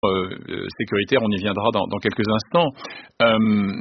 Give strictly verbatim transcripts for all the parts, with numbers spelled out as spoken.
euh, sécuritaire, on y viendra dans, dans quelques instants, euh,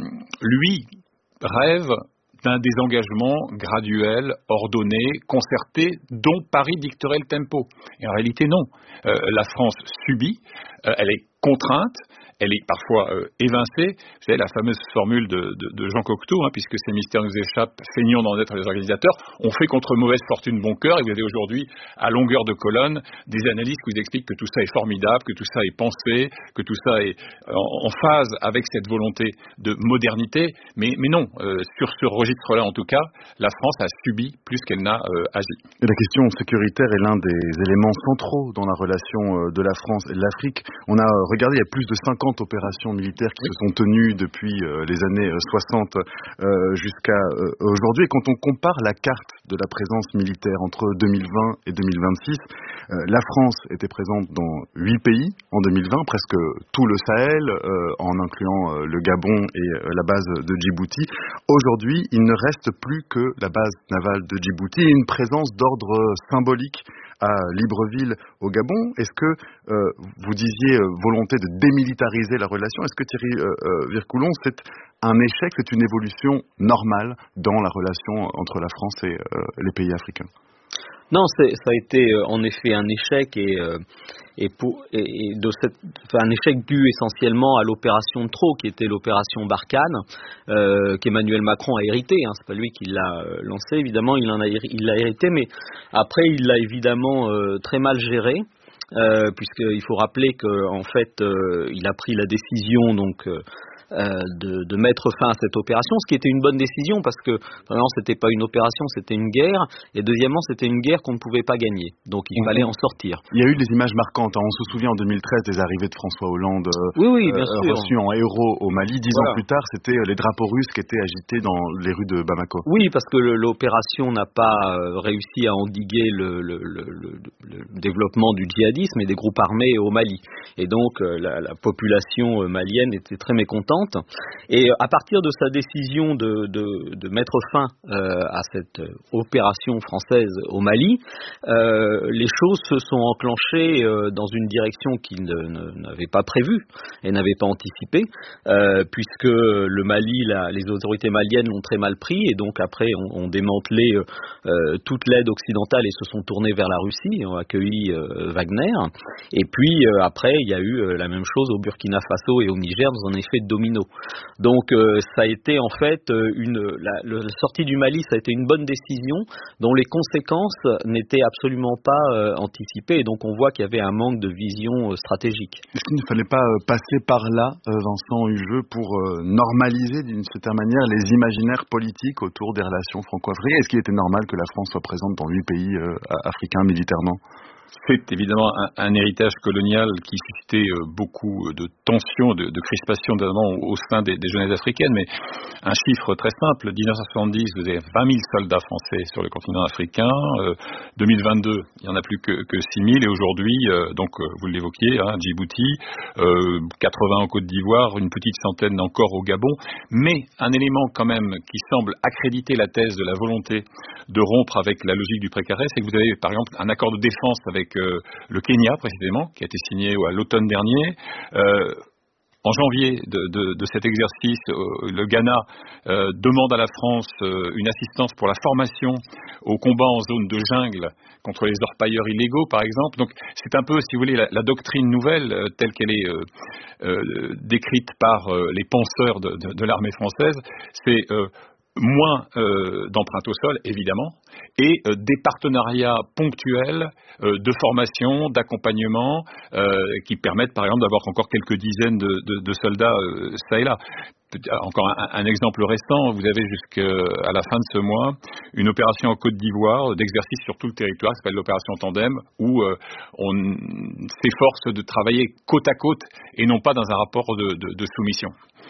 lui rêve d'un désengagement graduel, ordonné, concerté, dont Paris dicterait le tempo. Et en réalité, non. Euh, la France subit, euh, elle est contrainte, elle est parfois euh, évincée. Vous savez, la fameuse formule de, de, de Jean Cocteau, hein, puisque ces mystères nous échappent, feignons d'en être les organisateurs, on fait contre mauvaise fortune bon cœur, et vous avez aujourd'hui, à longueur de colonne, des analystes qui vous expliquent que tout ça est formidable, que tout ça est pensé, que tout ça est en, en phase avec cette volonté de modernité, mais, mais non, euh, sur ce registre-là en tout cas, la France a subi plus qu'elle n'a euh, agi. Et la question sécuritaire est l'un des éléments centraux dans la relation de la France et de l'Afrique. On a regardé, il y a plus de cinquante opérations militaires qui oui. se sont tenues depuis euh, les années soixante euh, jusqu'à euh, aujourd'hui. Et quand on compare la carte de la présence militaire entre deux mille vingt et deux mille vingt-six, euh, la France était présente dans huit pays en deux mille vingt, presque tout le Sahel, euh, en incluant euh, le Gabon et euh, la base de Djibouti. Aujourd'hui, il ne reste plus que la base navale de Djibouti et une présence d'ordre symbolique à Libreville au Gabon. Est-ce que euh, vous disiez euh, volonté de démilitariser la relation? Est-ce que Thierry euh, euh, Vircoulon, c'est un échec, c'est une évolution normale dans la relation entre la France et euh, les pays africains? Non, c'est, ça a été euh, en effet un échec et, euh, et, pour, et, et de cette, enfin, un échec dû essentiellement à l'opération de trop, qui était l'opération Barkhane, euh, qu'Emmanuel Macron a hérité. Hein, c'est pas lui qui l'a euh, lancé, évidemment, il en a, il l'a hérité, mais après il l'a évidemment euh, très mal géré. Euh, puisqu'il faut rappeler qu'en fait euh, il a pris la décision donc euh, Euh, de, de mettre fin à cette opération, ce qui était une bonne décision parce que vraiment c'était pas une opération, c'était une guerre, et deuxièmement c'était une guerre qu'on ne pouvait pas gagner, donc il mmh. fallait en sortir. Il y a eu des images marquantes, hein. On se souvient en deux mille treize des arrivées de François Hollande euh, oui, oui, bien euh, sûr. reçu en héros au Mali. Dix voilà. ans plus tard, c'était les drapeaux russes qui étaient agités dans les rues de Bamako. Oui, parce que le, l'opération n'a pas euh, réussi à endiguer le, le, le, le, le développement du djihadisme et des groupes armés au Mali, et donc euh, la, la population malienne était très mécontente. Et à partir de sa décision de, de, de mettre fin euh, à cette opération française au Mali, euh, les choses se sont enclenchées euh, dans une direction qu'il ne, ne, n'avait pas prévue et n'avait pas anticipée, euh, puisque le Mali, la, les autorités maliennes l'ont très mal pris, et donc après ont, ont démantelé euh, toute l'aide occidentale et se sont tournés vers la Russie, ont accueilli euh, Wagner. Et puis euh, après, il y a eu euh, la même chose au Burkina Faso et au Niger dans un effet de domino. Donc euh, ça a été en fait une la, la sortie du Mali, ça a été une bonne décision dont les conséquences n'étaient absolument pas euh, anticipées, et donc on voit qu'il y avait un manque de vision euh, stratégique. Est-ce qu'il ne fallait pas euh, passer par là, euh, Vincent Hugeux, pour euh, normaliser d'une certaine manière les imaginaires politiques autour des relations franco-africaines? Est-ce qu'il était normal que la France soit présente dans huit pays euh, africains militairement? C'est évidemment un, un héritage colonial qui suscitait euh, beaucoup de tensions, de, de crispations notamment au, au sein des, des jeunesses africaines, mais un chiffre très simple, dix-neuf cent soixante-dix, vous avez vingt mille soldats français sur le continent africain, euh, deux mille vingt-deux, il n'y en a plus que, que six mille, et aujourd'hui, euh, donc euh, vous l'évoquiez, hein, Djibouti, euh, quatre-vingts en Côte d'Ivoire, une petite centaine encore au Gabon, mais un élément quand même qui semble accréditer la thèse de la volonté de rompre avec la logique du précaré, c'est que vous avez par exemple un accord de défense avec avec euh, le Kenya précisément, qui a été signé à l'automne dernier. Euh, en janvier de, de, de cet exercice, euh, le Ghana euh, demande à la France euh, une assistance pour la formation au combat en zone de jungle contre les orpailleurs illégaux, par exemple. Donc c'est un peu, si vous voulez, la, la doctrine nouvelle euh, telle qu'elle est euh, euh, décrite par euh, les penseurs de, de, de l'armée française. C'est euh, moins euh, d'empreintes au sol, évidemment, et euh, des partenariats ponctuels euh, de formation, d'accompagnement, euh, qui permettent par exemple d'avoir encore quelques dizaines de, de, de soldats euh, ça et là. Encore un, un exemple récent, vous avez jusqu'à la fin de ce mois une opération en Côte d'Ivoire d'exercice sur tout le territoire, qui s'appelle l'opération Tandem, où euh, on s'efforce de travailler côte à côte et non pas dans un rapport de, de, de soumission.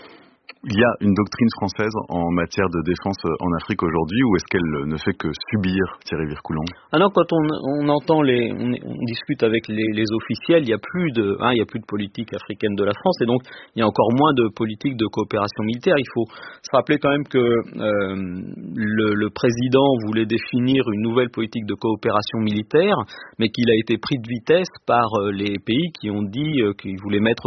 Il y a une doctrine française en matière de défense en Afrique aujourd'hui, ou est-ce qu'elle ne fait que subir, Thierry Vircoulon? Ah non, quand on, on entend les, on, on discute avec les, les officiels, il n'y a plus de, hein, il y a plus de politique africaine de la France, et donc il y a encore moins de politique de coopération militaire. Il faut se rappeler quand même que euh, le, le président voulait définir une nouvelle politique de coopération militaire, mais qu'il a été pris de vitesse par euh, les pays qui ont dit euh, qu'ils voulaient mettre